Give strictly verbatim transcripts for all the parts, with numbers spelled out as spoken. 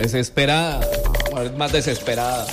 Desesperada. Más desesperada.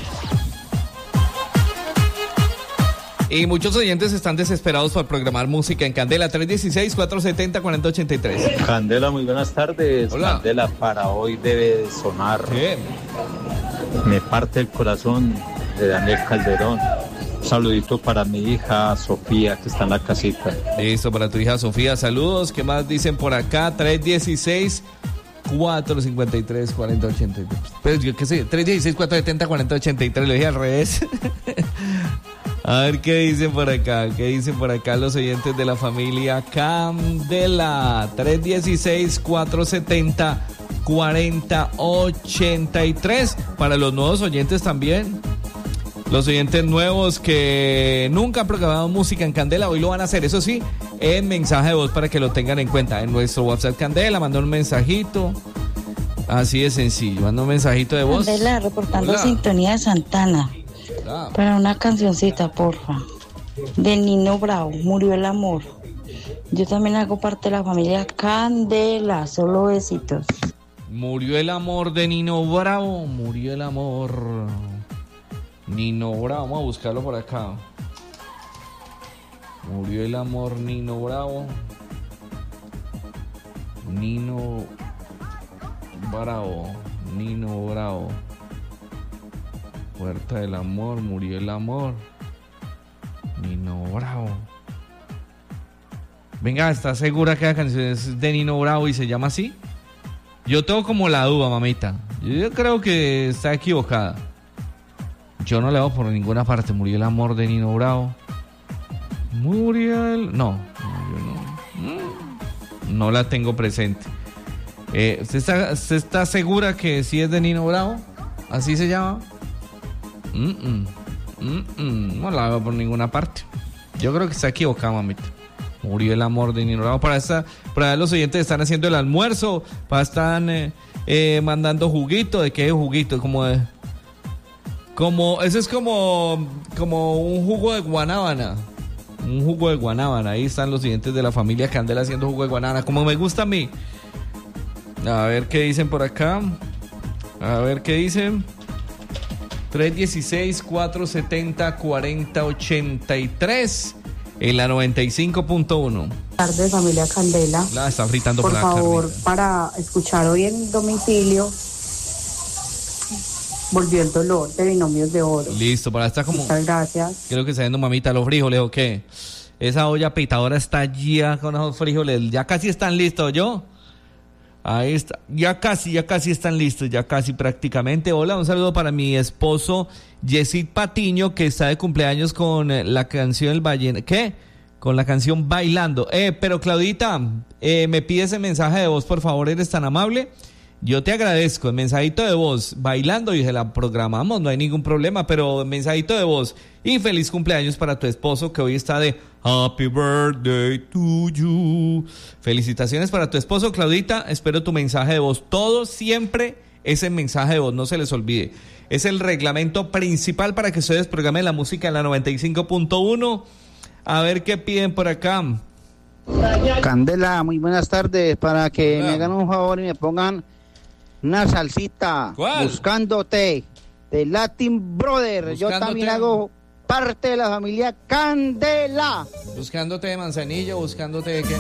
Y muchos oyentes están desesperados por programar música en Candela. tres uno seis, cuatro siete cero, cuatro cero ocho tres. Candela, muy buenas tardes. Hola. Candela, para hoy debe de sonar Bien. Me parte el corazón, de Daniel Calderón. Un saludito para mi hija Sofía, que está en la casita. Listo, para tu hija Sofía, saludos. ¿Qué más dicen por acá? tres uno seis, cuatro cinco tres, cuatro cero ocho tres. Pues yo qué sé, tres uno seis, cuatro siete cero, cuatro cero ocho tres, lo dije al revés. A ver qué dicen por acá, qué dicen por acá los oyentes de la familia Candela. tres uno seis, cuatro siete cero, cuatro cero ocho tres. Para los nuevos oyentes también. Los oyentes nuevos que nunca han programado música en Candela, hoy lo van a hacer, eso sí, en mensaje de voz para que lo tengan en cuenta. En nuestro WhatsApp Candela, manda un mensajito, así de sencillo, manda un mensajito de voz. Candela, reportando Hola. Sintonía de Santana. Hola. Para una cancioncita, porfa. De Nino Bravo, Murió el amor. Yo también hago parte de la familia Candela, solo besitos. Murió el amor de Nino Bravo, murió el amor. Nino Bravo, vamos a buscarlo por acá. Murió el amor, Nino Bravo. Nino Bravo, Nino Bravo. Puerta del amor, murió el amor. Nino Bravo. Venga, ¿estás segura que la canción es de Nino Bravo y se llama así? Yo tengo como la duda, mamita. Yo creo que está equivocada. Yo no le hago por ninguna parte. Murió el amor de Nino Bravo. Murió el... No, no, yo no. No la tengo presente. Eh, ¿usted, está, ¿Usted está segura que sí es de Nino Bravo? ¿Así se llama? Mm-mm. Mm-mm. No la hago por ninguna parte. Yo creo que está equivocada, mamita. Murió el amor de Nino Bravo. Para, esta, para los oyentes están haciendo el almuerzo. Para están eh, eh, mandando juguito. ¿De qué es juguito? Como de... Como, ese es como, como un jugo de guanábana. Un jugo de guanábana. Ahí están los siguientes de la familia Candela haciendo jugo de guanábana. Como me gusta a mí. A ver qué dicen por acá. A ver qué dicen. tres uno seis, cuatro siete cero, cuatro cero ocho tres. En la noventa y cinco punto uno. Buenas tardes, familia Candela. La están fritando por por la favor, carnita. para escuchar hoy en domicilio, Volvió el dolor de Binomios de Oro. Listo, para esta como... Muchas gracias. Creo que está viendo mamita los frijoles o qué. Esa olla pitadora está ya con esos frijoles. Ya casi están listos, ¿yo? Ahí está. Ya casi, ya casi están listos. Ya casi prácticamente. Hola, un saludo para mi esposo Yesid Patiño, que está de cumpleaños con la canción El Ballena. ¿Qué? Con la canción Bailando. Eh, pero Claudita, eh, me pide ese mensaje de voz, por favor, eres tan amable. Yo te agradezco, el mensajito de voz, bailando, y se la programamos, no hay ningún problema, pero mensajito de voz y feliz cumpleaños para tu esposo que hoy está de Happy Birthday to you. Felicitaciones para tu esposo, Claudita, espero tu mensaje de voz, todo siempre ese mensaje de voz, no se les olvide. Es el reglamento principal para que ustedes programen la música en la noventa y cinco punto uno. A ver qué piden por acá. Candela, muy buenas tardes, para que Hola. me hagan un favor y me pongan una salsita. ¿Cuál? Buscándote, de Latin Brother. Yo Buscándote. también hago parte de la familia Candela. Buscándote de Manzanillo, buscándote de qué.